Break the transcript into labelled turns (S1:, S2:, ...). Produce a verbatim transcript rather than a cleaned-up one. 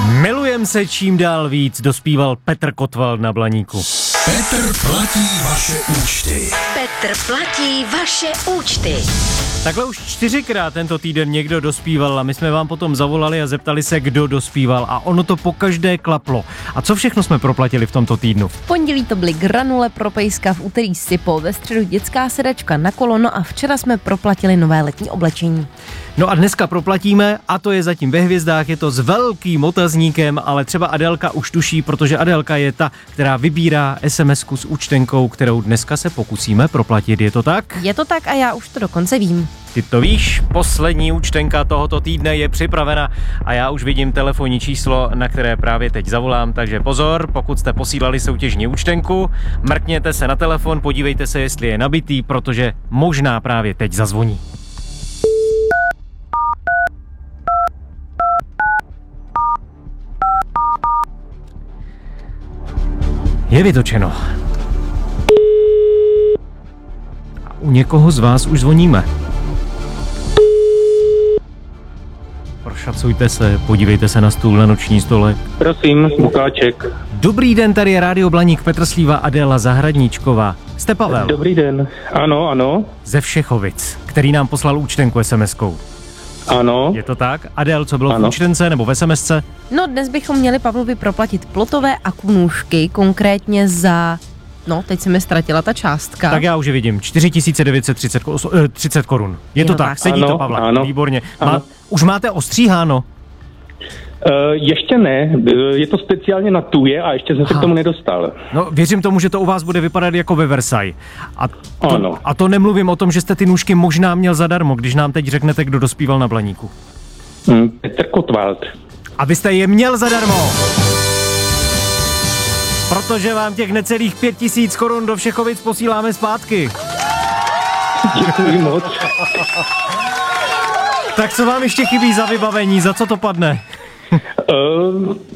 S1: Milujem se čím dál víc, dospíval Petr Kotwald na Blaníku.
S2: Petr platí vaše účty.
S3: Petr platí vaše účty.
S1: Takhle už čtyřikrát tento týden někdo dospíval a my jsme vám potom zavolali a zeptali se, kdo dospíval a ono to pokaždé klaplo. A co všechno jsme proplatili v tomto týdnu?
S4: V pondělí to byly granule pro pejska, v úterý sypo, ve středu dětská sedačka na kolo, no a včera jsme proplatili nové letní oblečení.
S1: No a dneska proplatíme, a to je zatím ve hvězdách, je to s velkým otazníkem, ale třeba Adélka už tuší, protože Adélka je ta, která vybírá es em esku s účtenkou, kterou dneska se pokusíme proplatit, je to tak?
S4: Je to tak a já už to dokonce vím.
S1: Ty to víš, poslední účtenka tohoto týdne je připravena a já už vidím telefonní číslo, na které právě teď zavolám, takže pozor, pokud jste posílali soutěžní účtenku, mrkněte se na telefon, podívejte se, jestli je nabitý, protože možná právě teď zazvoní. Je vytočeno. A u někoho z vás už zvoníme. Prošacujte se, podívejte se na stůl, na noční stolek.
S5: Prosím, Lukáček.
S1: Dobrý den, tady je Rádio Blaník, Petr Slíva, Adéla Zahradníčková. Jste Pavel?
S5: Dobrý den. Ano, ano.
S1: Ze Všechovic, který nám poslal účtenku es em eskou.
S5: Ano.
S1: Je to tak? Adél, co bylo
S5: Ano.
S1: v účtence nebo v es em esce?
S4: No dnes bychom měli Pavlovi proplatit plotové akunůžky, konkrétně za... No, teď se mi ztratila ta částka.
S1: Tak já už je vidím. čtyři tisíce devět set třicet korun. Je to
S4: Jo,
S1: tak,
S4: tak.
S1: sedí
S5: Ano,
S1: to, Pavle.
S5: ano.
S1: Výborně.
S5: Ano.
S1: Má, už máte ostříháno?
S5: Uh, ještě ne, Uh, je to speciálně na tuje a ještě jsem se
S1: Aha.
S5: k tomu nedostal.
S1: No, věřím tomu, že to u vás bude vypadat jako ve Versailles. A to,
S5: Ano.
S1: a to nemluvím o tom, že jste ty nůžky možná měl zadarmo, když nám teď řeknete, kdo dospíval na Blaníku.
S5: Hmm, Petr Kotwald.
S1: A vy jste je měl zadarmo! Protože vám těch necelých pět tisíc korun do Všechovic posíláme zpátky.
S5: Děkuji moc.
S1: Tak co vám ještě chybí za vybavení, za co to padne?
S5: Uh,